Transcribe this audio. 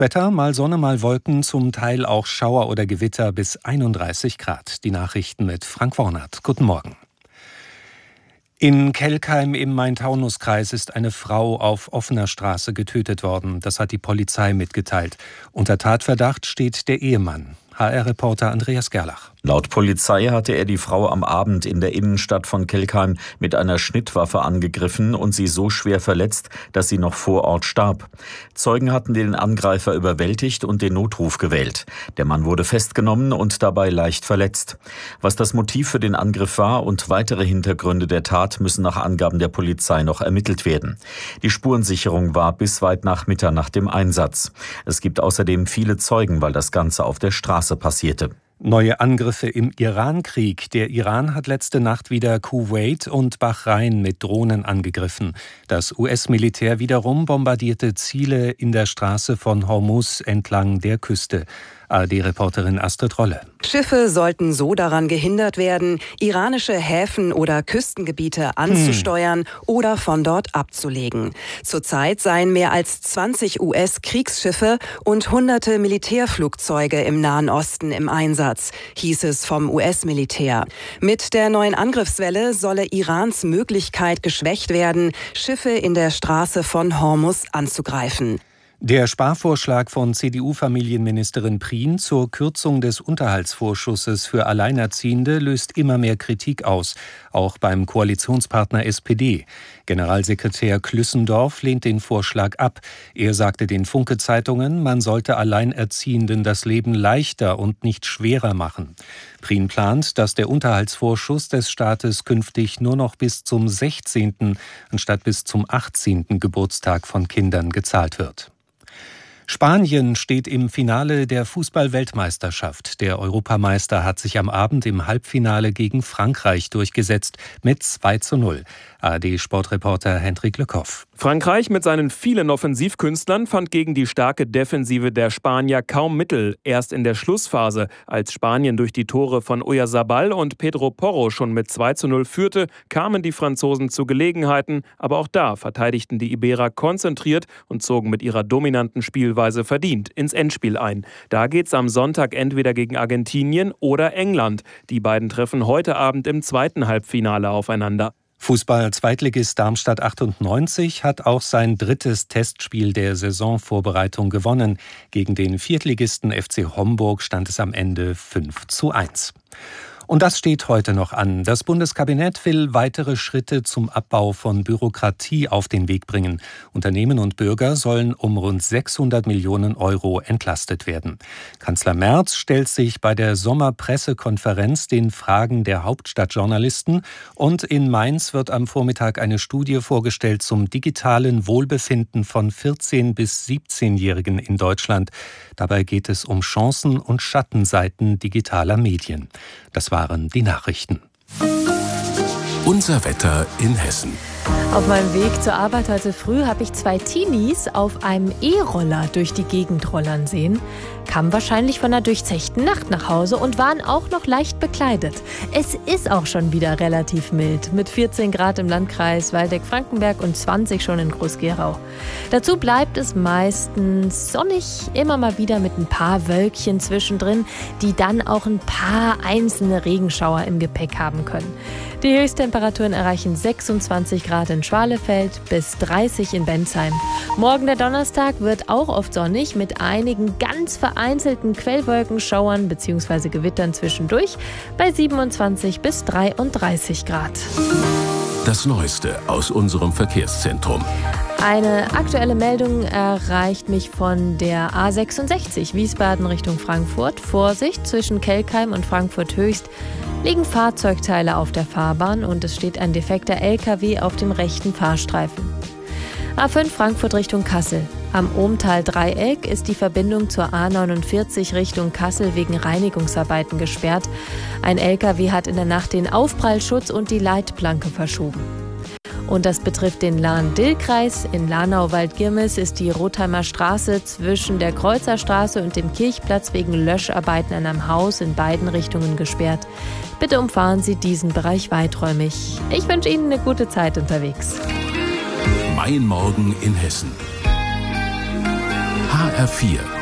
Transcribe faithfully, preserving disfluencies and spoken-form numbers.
Wetter, mal Sonne, mal Wolken, zum Teil auch Schauer oder Gewitter bis einunddreißig Grad. Die Nachrichten mit Frank Wornert. Guten Morgen. In Kelkheim im Main-Taunus-Kreis ist eine Frau auf offener Straße getötet worden. Das hat die Polizei mitgeteilt. Unter Tatverdacht steht der Ehemann. H R-Reporter Andreas Gerlach. Laut Polizei hatte er die Frau am Abend in der Innenstadt von Kelkheim mit einer Schnittwaffe angegriffen und sie so schwer verletzt, dass sie noch vor Ort starb. Zeugen hatten den Angreifer überwältigt und den Notruf gewählt. Der Mann wurde festgenommen und dabei leicht verletzt. Was das Motiv für den Angriff war und weitere Hintergründe der Tat müssen nach Angaben der Polizei noch ermittelt werden. Die Spurensicherung war bis weit nach Mitternacht im Einsatz. Es gibt außerdem viele Zeugen, weil das Ganze auf der Straße passierte. Neue Angriffe im Iran-Krieg. Der Iran hat letzte Nacht wieder Kuwait und Bahrain mit Drohnen angegriffen. Das U S-Militär wiederum bombardierte Ziele in der Straße von Hormuz entlang der Küste. A R D-Reporterin Astrid Rolle. Schiffe sollten so daran gehindert werden, iranische Häfen oder Küstengebiete anzusteuern hm. oder von dort abzulegen. Zurzeit seien mehr als zwanzig U S-Kriegsschiffe und hunderte Militärflugzeuge im Nahen Osten im Einsatz, hieß es vom U S-Militär. Mit der neuen Angriffswelle solle Irans Möglichkeit geschwächt werden, Schiffe in der Straße von Hormuz anzugreifen. Der Sparvorschlag von C D U-Familienministerin Prien zur Kürzung des Unterhaltsvorschusses für Alleinerziehende löst immer mehr Kritik aus, auch beim Koalitionspartner S P D. Generalsekretär Klüssendorf lehnt den Vorschlag ab. Er sagte den Funke-Zeitungen, man sollte Alleinerziehenden das Leben leichter und nicht schwerer machen. Prien plant, dass der Unterhaltsvorschuss des Staates künftig nur noch bis zum sechzehnten anstatt bis zum achtzehnten Geburtstag von Kindern gezahlt wird. Spanien steht im Finale der Fußball-Weltmeisterschaft. Der Europameister hat sich am Abend im Halbfinale gegen Frankreich durchgesetzt mit zwei zu null. A R D-Sportreporter Hendrik Lückhoff. Frankreich mit seinen vielen Offensivkünstlern fand gegen die starke Defensive der Spanier kaum Mittel. Erst in der Schlussphase, als Spanien durch die Tore von Oyarzabal und Pedro Porro schon mit zwei zu null führte, kamen die Franzosen zu Gelegenheiten. Aber auch da verteidigten die Iberer konzentriert und zogen mit ihrer dominanten Spielweise verdient ins Endspiel ein. Da geht's am Sonntag entweder gegen Argentinien oder England. Die beiden treffen heute Abend im zweiten Halbfinale aufeinander. Fußball-Zweitligist Darmstadt achtundneunzig hat auch sein drittes Testspiel der Saisonvorbereitung gewonnen. Gegen den Viertligisten F C Homburg stand es am Ende fünf zu eins. Und das steht heute noch an. Das Bundeskabinett will weitere Schritte zum Abbau von Bürokratie auf den Weg bringen. Unternehmen und Bürger sollen um rund sechshundert Millionen Euro entlastet werden. Kanzler Merz stellt sich bei der Sommerpressekonferenz den Fragen der Hauptstadtjournalisten. Und in Mainz wird am Vormittag eine Studie vorgestellt zum digitalen Wohlbefinden von vierzehn- bis siebzehnjährigen in Deutschland. Dabei geht es um Chancen und Schattenseiten digitaler Medien. Das waren die Nachrichten. Unser Wetter in Hessen. Auf meinem Weg zur Arbeit heute früh habe ich zwei Teenies auf einem E-Roller durch die Gegend rollern sehen. Kamen wahrscheinlich von einer durchzechten Nacht nach Hause und waren auch noch leicht bekleidet. Es ist auch schon wieder relativ mild, mit vierzehn Grad im Landkreis Waldeck-Frankenberg und zwanzig schon in Groß-Gerau. Dazu bleibt es meistens sonnig, immer mal wieder mit ein paar Wölkchen zwischendrin, die dann auch ein paar einzelne Regenschauer im Gepäck haben können. Die Höchsttemperaturen erreichen sechsundzwanzig Grad in Schwalefeld bis dreißig in Bensheim. Morgen der Donnerstag wird auch oft sonnig mit einigen ganz vereinzelten Quellwolkenschauern bzw. Gewittern zwischendurch bei siebenundzwanzig bis dreiunddreißig Grad. Das Neueste aus unserem Verkehrszentrum. Eine aktuelle Meldung erreicht mich von der A sechsundsechzig Wiesbaden Richtung Frankfurt. Vorsicht, zwischen Kelkheim und Frankfurt Höchst liegen Fahrzeugteile auf der Fahrbahn und es steht ein defekter L K W auf dem rechten Fahrstreifen. A fünf Frankfurt Richtung Kassel. Am Ohmtal-Dreieck ist die Verbindung zur A neunundvierzig Richtung Kassel wegen Reinigungsarbeiten gesperrt. Ein L K W hat in der Nacht den Aufprallschutz und die Leitplanke verschoben. Und das betrifft den Lahn-Dill-Kreis. In Lahnau-Waldgirmes ist die Rotheimer Straße zwischen der Kreuzerstraße und dem Kirchplatz wegen Löscharbeiten an einem Haus in beiden Richtungen gesperrt. Bitte umfahren Sie diesen Bereich weiträumig. Ich wünsche Ihnen eine gute Zeit unterwegs. Mein Morgen in Hessen. H H R vier